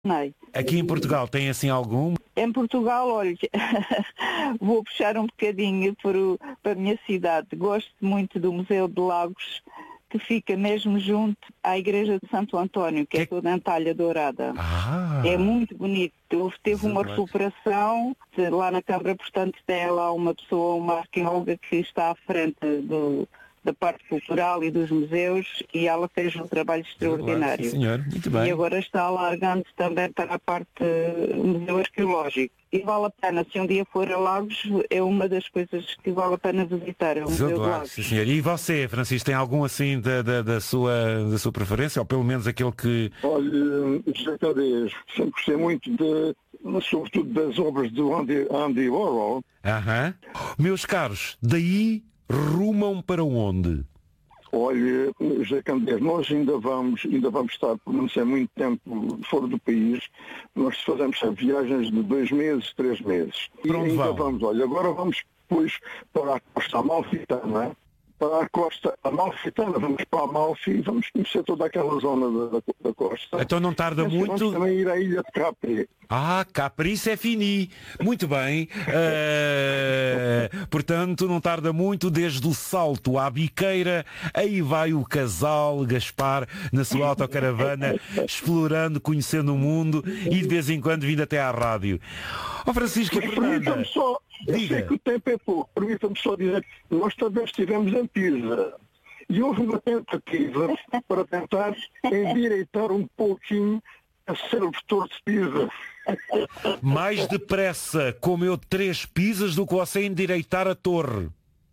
Aqui em Portugal tem assim algum? Em Portugal, olha, vou puxar um bocadinho para a minha cidade. Gosto muito do Museu de Lagos, que fica mesmo junto à Igreja de Santo António, que é toda em talha dourada. É muito bonito. Teve uma recuperação lá na Câmara, portanto tem lá uma pessoa, uma arqueóloga que está à frente da parte cultural e dos museus, e ela fez um trabalho extraordinário. Sim, senhor. Muito bem. E agora está alargando também para a parte museu arqueológico. E vale a pena, se um dia for a Lagos, é uma das coisas que vale a pena visitar, é o Museu de Lagos. Sim, senhor. E você, Francisco, tem algum assim da sua preferência, ou pelo menos aquele que... Olha, JD, sempre gostei muito sobretudo das obras do Andy Warhol. Meus caros, daí rumam para onde? Olha, José Candeias, nós ainda vamos estar, por não ser muito tempo fora do país. Nós fazemos viagens de 2 meses, 3 meses. Para onde vamos? Olha, agora vamos depois para a Costa Amalfitana. Para a Costa Amalfitana, vamos para Amalfi e vamos conhecer toda aquela zona da costa. Então não tarda muito. Vamos também ir à ilha de Capri. Capri, isso é fini. Muito bem. Portanto, não tarda muito, desde o Salto à Biqueira, aí vai o casal Gaspar na sua autocaravana, explorando, conhecendo o mundo e de vez em quando vindo até à rádio. Francisco e Fernanda. Eu sei que o tempo é pouco, permita-me só dizer que nós também estivemos em Pisa e houve uma tentativa para tentar endireitar um pouquinho a célebre Torre de Pisa. Mais depressa comeu 3 pizzas do que você endireitar a torre.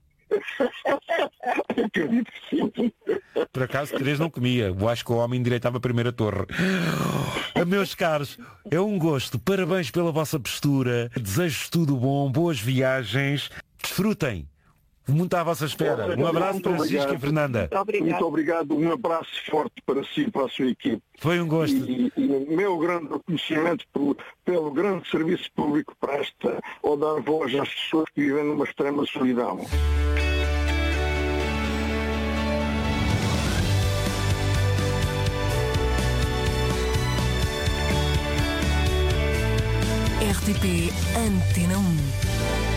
Acredito que sim. Por acaso 3 não comia. Eu acho que o homem endireitava a primeira torre. Meus caros, é um gosto. Parabéns pela vossa postura. Desejo tudo bom, boas viagens. Desfrutem. Muito à vossa espera. Um abraço, Francisco e Fernanda. Muito obrigado. Um abraço forte para si e para a sua equipe. Foi um gosto. E o meu grande reconhecimento pelo grande serviço público que presta ao dar voz às pessoas que vivem numa extrema solidão. RTP Antena 1.